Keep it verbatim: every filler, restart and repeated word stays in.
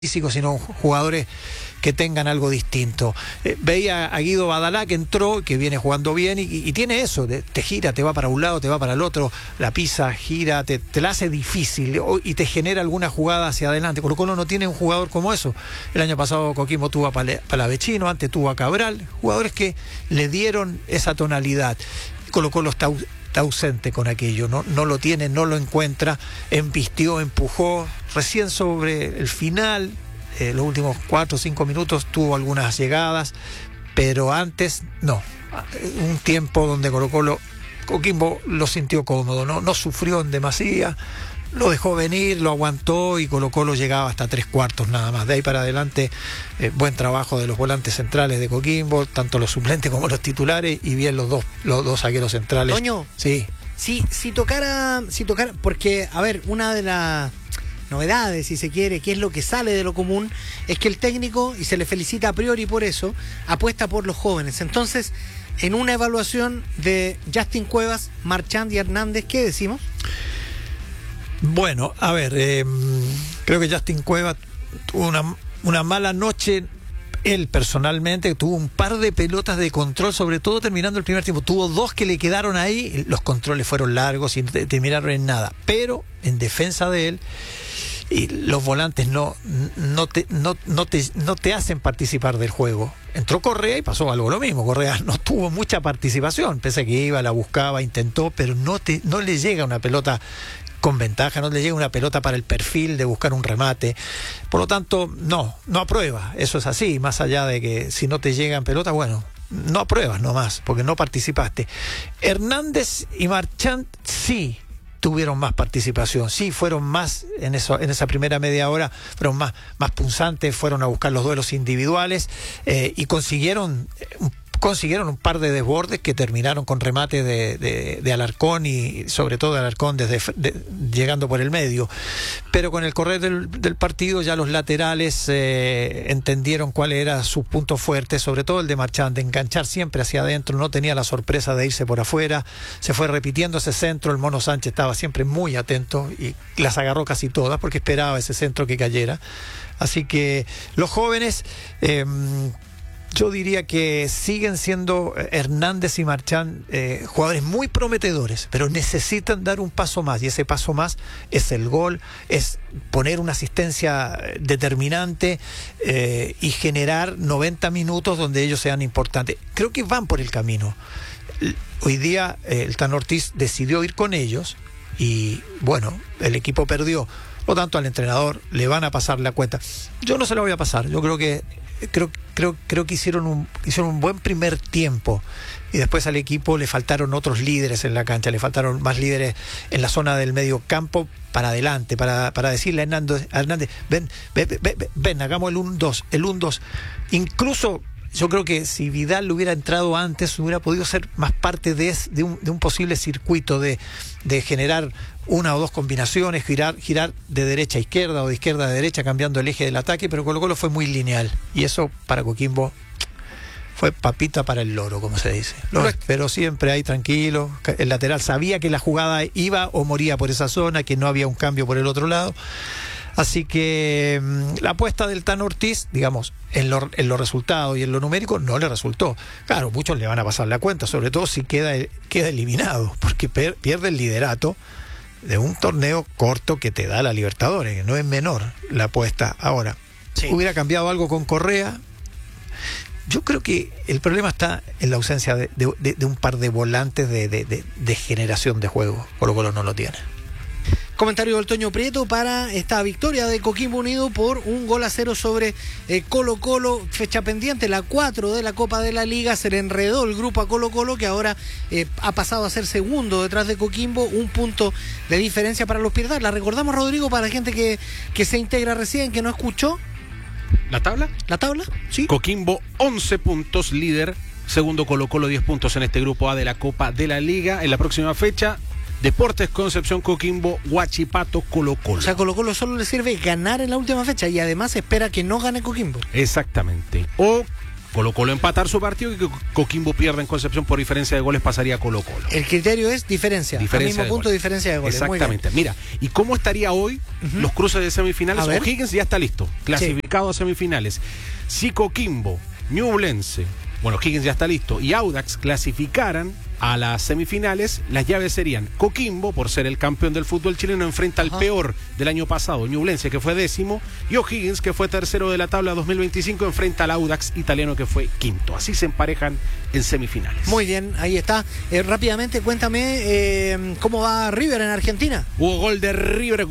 físicos, sino jugadores que tengan algo distinto. Eh, veía a Guido Badalá, que entró, que viene jugando bien, y, y tiene eso, de, te gira, te va para un lado, te va para el otro, la pisa, gira, te, te la hace difícil y te genera alguna jugada hacia adelante. Colo Colo no tiene un jugador como eso. El año pasado Coquimbo tuvo a Palavecino, antes tuvo a Cabral, jugadores que le dieron esa tonalidad. Colo Colo está está ausente con aquello, no, no lo tiene, no lo encuentra, embistió, empujó, recién sobre el final, eh, los últimos cuatro o cinco minutos tuvo algunas llegadas, pero antes no. Un tiempo donde Colo Colo, Coquimbo lo sintió cómodo, no, no sufrió en demasía, lo dejó venir, lo aguantó y Colo Colo llegaba hasta tres cuartos nada más. De ahí para adelante, eh, buen trabajo de los volantes centrales de Coquimbo, tanto los suplentes como los titulares, y bien los dos, los dos zagueros centrales. Toño, sí. Si, si tocara, si tocara, porque, a ver, una de las novedades, si se quiere, que es lo que sale de lo común, es que el técnico, y se le felicita a priori por eso, apuesta por los jóvenes. Entonces, en una evaluación de Justin Cuevas, Marchand y Hernández, ¿qué decimos? Bueno, a ver, eh, creo que Justin Cuevas tuvo una, una mala noche, él personalmente, tuvo un par de pelotas de control, sobre todo terminando el primer tiempo, tuvo dos que le quedaron ahí, los controles fueron largos y terminaron en nada, pero en defensa de él, y los volantes no, no, te, no, no, te, no te hacen participar del juego. Entró Correa y pasó algo lo mismo. Correa no tuvo mucha participación, pese a que iba, la buscaba, intentó, pero no, te, no le llega una pelota con ventaja, no le llega una pelota para el perfil de buscar un remate. Por lo tanto, no, no aprueba. Eso es así, más allá de que si no te llegan pelotas, bueno, no apruebas nomás, porque no participaste. Hernández y Marchand sí tuvieron más participación, sí fueron más en eso, en esa primera media hora, fueron más, más punzantes, fueron a buscar los duelos individuales eh, y consiguieron un consiguieron un par de desbordes que terminaron con remate de, de, de Alarcón y sobre todo de Alarcón desde de, llegando por el medio, pero con el correr del, del partido ya los laterales eh, entendieron cuál era su punto fuerte, sobre todo el de Marchand, de enganchar siempre hacia adentro, no tenía la sorpresa de irse por afuera, se fue repitiendo ese centro, el Mono Sánchez estaba siempre muy atento y las agarró casi todas porque esperaba ese centro que cayera. Así que los jóvenes, eh, yo diría que siguen siendo Hernández y Marchand eh, jugadores muy prometedores, pero necesitan dar un paso más, y ese paso más es el gol, es poner una asistencia determinante eh, y generar noventa minutos donde ellos sean importantes. Creo que van por el camino. Hoy día eh, el Tan Ortiz decidió ir con ellos y bueno, el equipo perdió. Por lo tanto, al entrenador le van a pasar la cuenta. Yo no se la voy a pasar, yo creo que Creo, creo, creo que hicieron un, hicieron un buen primer tiempo y después al equipo le faltaron otros líderes en la cancha, le faltaron más líderes en la zona del medio campo para adelante, para, para decirle a Hernández, a Hernández ven, ven, ven, ven, ven, hagamos el uno dos, el uno dos. Incluso yo creo que si Vidal hubiera entrado antes, hubiera podido ser más parte de, de, un, de un posible circuito de, de generar una o dos combinaciones, girar, girar de derecha a izquierda o de izquierda a derecha, cambiando el eje del ataque, pero Colo Colo fue muy lineal. Y eso para Coquimbo fue papita para el loro, como se dice. Lo esperó siempre ahí tranquilo. El lateral sabía que la jugada iba o moría por esa zona, que no había un cambio por el otro lado. Así que la apuesta del Tan Ortiz, digamos, en, lo, en los resultados y en lo numérico no le resultó. Claro, muchos le van a pasar la cuenta, sobre todo si queda, queda eliminado, porque per, pierde el liderato de un torneo corto que te da la Libertadores, que no es menor la apuesta. Ahora, sí. ¿Hubiera cambiado algo con Correa? Yo creo que el problema está en la ausencia de, de, de, de un par de volantes de, de, de, de generación de juego. Colo Colo no lo tiene. Comentario del Toño Prieto para esta victoria de Coquimbo Unido por un gol a cero sobre eh, Colo Colo, fecha pendiente, la cuatro de la Copa de la Liga. Se le enredó el grupo a Colo Colo, que ahora eh, ha pasado a ser segundo detrás de Coquimbo, un punto de diferencia para los Piedras. La recordamos, Rodrigo, para la gente que, que se integra recién, que no escuchó. ¿La tabla? ¿La tabla? Sí. Coquimbo once puntos, líder, segundo Colo Colo diez puntos en este grupo A de la Copa de la Liga. En la próxima fecha, Deportes Concepción, Coquimbo, Huachipato, Colo Colo. O sea, Colo Colo solo le sirve ganar en la última fecha y además espera que no gane Coquimbo. Exactamente. O Colo Colo empatar su partido y que Coquimbo pierda en Concepción por diferencia de goles, pasaría a Colo Colo. El criterio es diferencia. Diferencia al mismo punto, goles. diferencia de goles. Exactamente. Mira, ¿y cómo estaría hoy uh-huh. los cruces de semifinales? O'Higgins ya está listo, clasificado sí. a semifinales. Si Coquimbo, Ñublense, bueno, O'Higgins ya está listo, y Audax clasificaran a las semifinales, las llaves serían: Coquimbo, por ser el campeón del fútbol chileno, enfrenta Ajá. al peor del año pasado, Ñublense, que fue décimo, y O'Higgins, que fue tercero de la tabla dos mil veinticinco, enfrenta al Audax italiano, que fue quinto. Así se emparejan en semifinales. Muy bien, ahí está. Eh, rápidamente, cuéntame eh, cómo va River en Argentina. Hubo gol de River.